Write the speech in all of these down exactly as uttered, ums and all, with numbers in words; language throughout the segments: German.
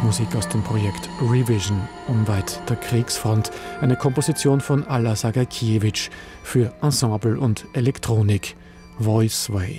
Musik aus dem Projekt Revision unweit der Kriegsfront, eine Komposition von Alla Sagakiewicz für Ensemble und Elektronik, Voice Way.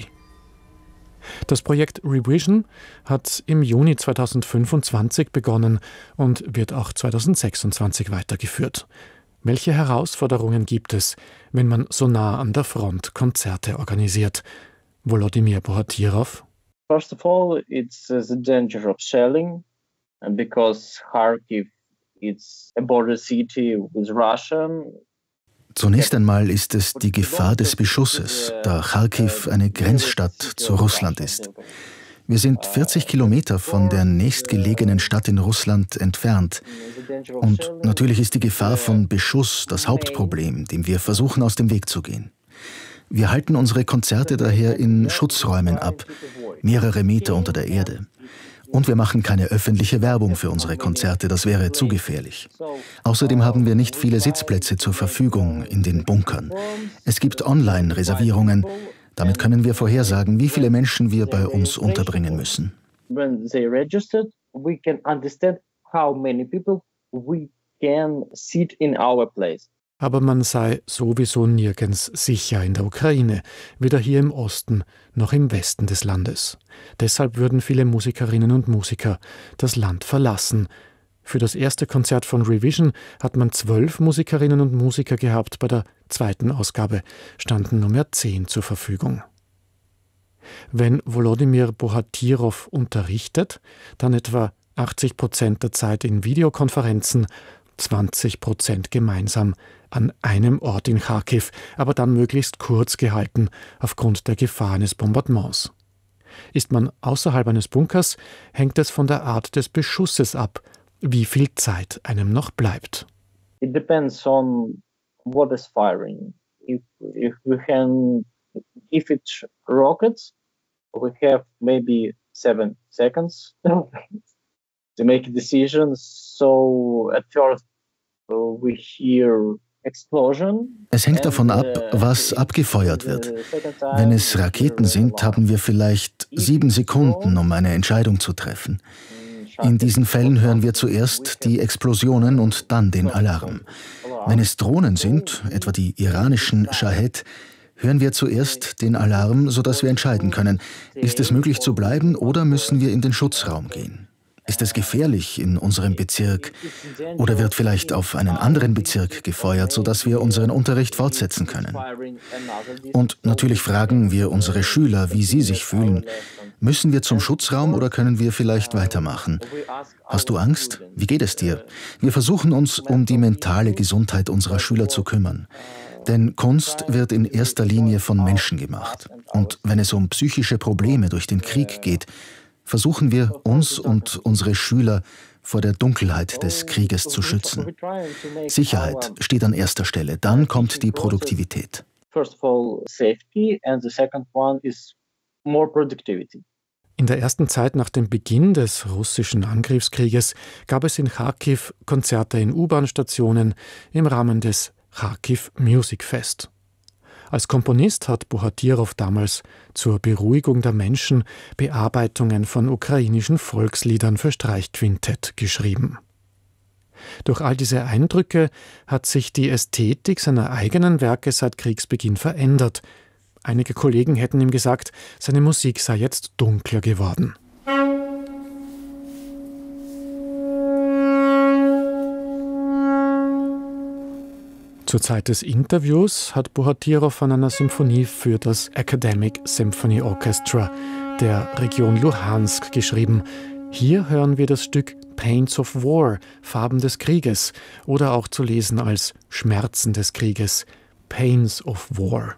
Das Projekt Revision hat im Juni zweitausendfünfundzwanzig begonnen und wird auch zweitausendsechsundzwanzig weitergeführt. Welche Herausforderungen gibt es, wenn man so nah an der Front Konzerte organisiert? Volodymyr Bohatyrow. First of all, it's uh, the danger of shelling, because Kharkiv is a border city with Russia. Zunächst einmal ist es die Gefahr des Beschusses, da Kharkiv eine Grenzstadt zu Russland ist. Wir sind vierzig Kilometer von der nächstgelegenen Stadt in Russland entfernt. Und natürlich ist die Gefahr von Beschuss das Hauptproblem, dem wir versuchen, aus dem Weg zu gehen. Wir halten unsere Konzerte daher in Schutzräumen ab, mehrere Meter unter der Erde. Und wir machen keine öffentliche Werbung für unsere Konzerte, das wäre zu gefährlich. Außerdem haben wir nicht viele Sitzplätze zur Verfügung in den Bunkern. Es gibt Online-Reservierungen. Damit können wir vorhersagen, wie viele Menschen wir bei uns unterbringen müssen. When they registered, we can understand how many people we can sit in our place. Aber man sei sowieso nirgends sicher in der Ukraine, weder hier im Osten noch im Westen des Landes. Deshalb würden viele Musikerinnen und Musiker das Land verlassen. Für das erste Konzert von Revision hat man zwölf Musikerinnen und Musiker gehabt, bei der zweiten Ausgabe standen nur mehr zehn zur Verfügung. Wenn Volodymyr Bohatyrow unterrichtet, dann etwa achtzig Prozent der Zeit in Videokonferenzen, zwanzig Prozent gemeinsam an einem Ort in Kharkiv, aber dann möglichst kurz gehalten aufgrund der Gefahr eines Bombardements. Ist man außerhalb eines Bunkers, hängt es von der Art des Beschusses ab, wie viel Zeit einem noch bleibt. It depends on what is firing. If if we can, if it's rockets, we have maybe seven seconds to make a decision. So at first we hear explosion. Es hängt davon ab, was abgefeuert wird. Wenn es Raketen sind, haben wir vielleicht sieben Sekunden, um eine Entscheidung zu treffen. In diesen Fällen hören wir zuerst die Explosionen und dann den Alarm. Wenn es Drohnen sind, etwa die iranischen Shahed, hören wir zuerst den Alarm, sodass wir entscheiden können, ist es möglich zu bleiben oder müssen wir in den Schutzraum gehen? Ist es gefährlich in unserem Bezirk oder wird vielleicht auf einen anderen Bezirk gefeuert, sodass wir unseren Unterricht fortsetzen können? Und natürlich fragen wir unsere Schüler, wie sie sich fühlen. Müssen wir zum Schutzraum oder können wir vielleicht weitermachen? Hast du Angst? Wie geht es dir? Wir versuchen uns um die mentale Gesundheit unserer Schüler zu kümmern. Denn Kunst wird in erster Linie von Menschen gemacht. Und wenn es um psychische Probleme durch den Krieg geht, versuchen wir, uns und unsere Schüler vor der Dunkelheit des Krieges zu schützen. Sicherheit steht an erster Stelle, dann kommt die Produktivität. In der ersten Zeit nach dem Beginn des russischen Angriffskrieges gab es in Kharkiv Konzerte in U-Bahn-Stationen im Rahmen des Kharkiv Music Fest. Als Komponist hat Bohatyrow damals zur Beruhigung der Menschen Bearbeitungen von ukrainischen Volksliedern für Streichquintett geschrieben. Durch all diese Eindrücke hat sich die Ästhetik seiner eigenen Werke seit Kriegsbeginn verändert. Einige Kollegen hätten ihm gesagt, seine Musik sei jetzt dunkler geworden. Zur Zeit des Interviews hat Bohatyrow von einer Symphonie für das Academic Symphony Orchestra der Region Luhansk geschrieben. Hier hören wir das Stück Pains of War, Farben des Krieges, oder auch zu lesen als Schmerzen des Krieges, Pains of War.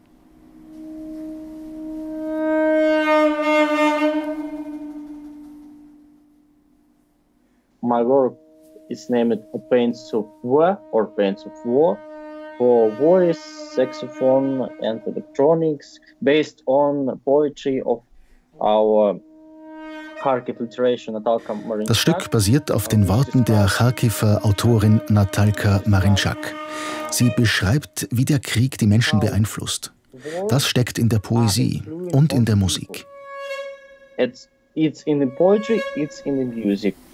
My work is named Pains of War or Pains of War. For voice, saxophone and electronics, based on poetry of our Kharkiv literation Natalka Marinchak. Das Stück basiert auf den Worten der Kharkiver Autorin Natalka Marinchak. Sie beschreibt, wie der Krieg die Menschen beeinflusst. Das steckt in der Poesie und in der Musik. It's, it's in the poetry, it's in the music.